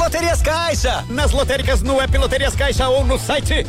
Loterias Caixa. Nas lotéricas, no app Loterias Caixa ou no site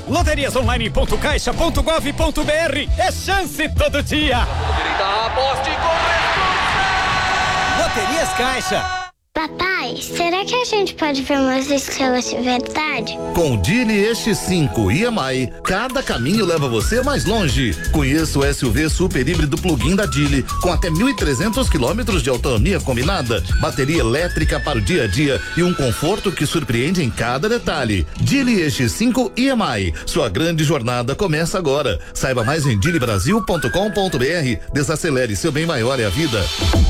loteriasonline.caixa.gov.br. É chance todo dia. Aposte com Loterias Caixa. Papai, será que a gente pode ver umas estrelas de verdade? Com o Dili X5 EMI, cada caminho leva você mais longe. Conheça o SUV super híbrido plug-in da Dili, com até 1.300 quilômetros de autonomia combinada, bateria elétrica para o dia a dia e um conforto que surpreende em cada detalhe. Dili X5 EMI, sua grande jornada começa agora. Saiba mais em dilibrasil.com.br. Desacelere, seu bem maior é a vida.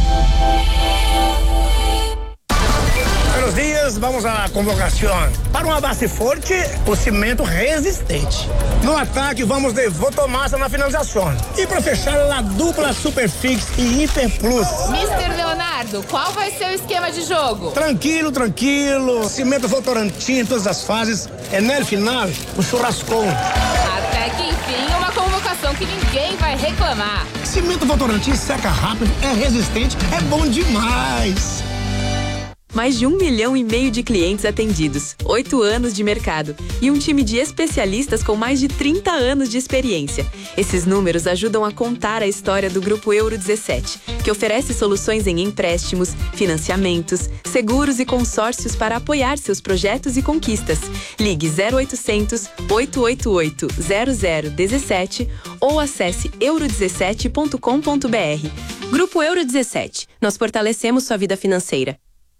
Buenos días, vamos a la convocación. Para uma base forte, o cimento resistente. No ataque, vamos de Votomassa na finalização. E para fechar, a dupla Superfix e Hiper Plus. Mr. Leonardo, qual vai ser o esquema de jogo? Tranquilo. Cimento Votorantim em todas as fases. É no final, o churrascão. Até que enfim, uma convocação que ninguém vai reclamar. Cimento Votorantim seca rápido, é resistente, é bom demais. Mais de 1,5 milhão de clientes atendidos, 8 anos de mercado e um time de especialistas com mais de 30 anos de experiência. Esses números ajudam a contar a história do Grupo Euro 17, que oferece soluções em empréstimos, financiamentos, seguros e consórcios para apoiar seus projetos e conquistas. Ligue 0800 888 0017 ou acesse euro17.com.br. Grupo Euro 17. Nós fortalecemos sua vida financeira.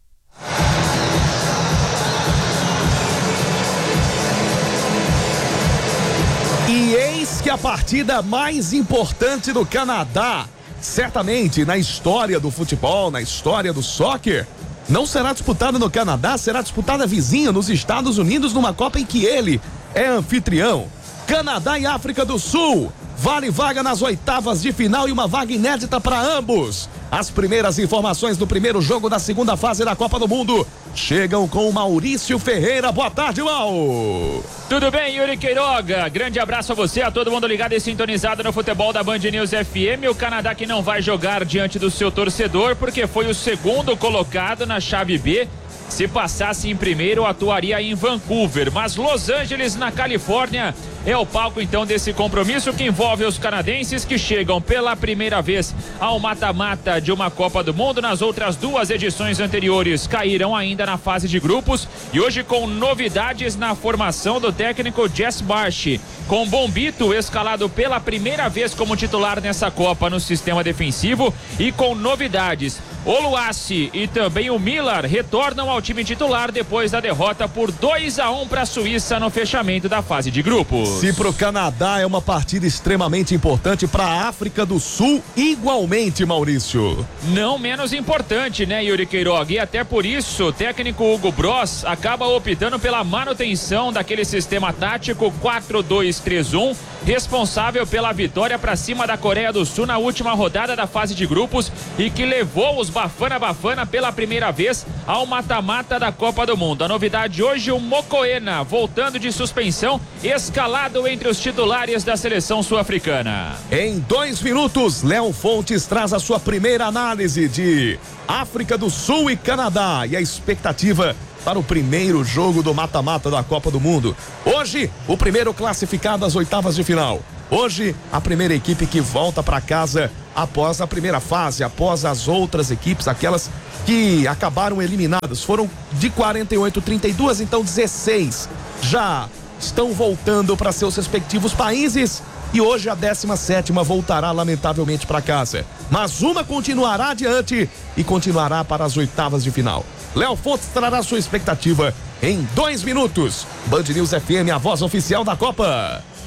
E eis que a partida mais importante do Canadá, certamente na história do futebol, na história do soccer, não será disputada no Canadá, será disputada vizinha nos Estados Unidos, numa Copa em que ele é anfitrião. Canadá e África do Sul. Vale vaga nas oitavas de final e uma vaga inédita para ambos. As primeiras informações do primeiro jogo da segunda fase da Copa do Mundo chegam com o Maurício Ferreira. Boa tarde, Mau. Tudo bem, Yuri Queiroga? Grande abraço a você, a todo mundo ligado e sintonizado no futebol da Band News FM. O Canadá que não vai jogar diante do seu torcedor porque foi o segundo colocado na chave B. Se passasse em primeiro, atuaria em Vancouver, mas Los Angeles, na Califórnia, é o palco então desse compromisso que envolve os canadenses que chegam pela primeira vez ao mata-mata de uma Copa do Mundo. Nas outras duas edições anteriores caíram ainda na fase de grupos e hoje com novidades na formação do técnico Jess Marsh, com Bombito escalado pela primeira vez como titular nessa Copa no sistema defensivo e com novidades. Oluassi e também o Miller retornam ao time titular depois da derrota por 2-1 para a Suíça no fechamento da fase de grupos. Se para o Canadá é uma partida extremamente importante, para a África do Sul igualmente, Maurício. Não menos importante, né, Yuri Queiroga? E até por isso o técnico Hugo Bross acaba optando pela manutenção daquele sistema tático 4-2-3-1, responsável pela vitória para cima da Coreia do Sul na última rodada da fase de grupos e que levou os Bafana pela primeira vez ao mata-mata da Copa do Mundo. A novidade hoje, o Mokoena, voltando de suspensão, escalado entre os titulares da seleção sul-africana. Em 2 minutos, Léo Fontes traz a sua primeira análise de África do Sul e Canadá e a expectativa para o primeiro jogo do mata-mata da Copa do Mundo. Hoje, o primeiro classificado às oitavas de final. Hoje, a primeira equipe que volta para casa após a primeira fase, após as outras equipes, aquelas que acabaram eliminadas. Foram de 48, 32, então 16 já estão voltando para seus respectivos países e hoje a 17ª voltará lamentavelmente para casa. Mas uma continuará adiante e continuará para as oitavas de final. Léo Fontes trará sua expectativa em 2 minutos. Band News FM, a voz oficial da Copa.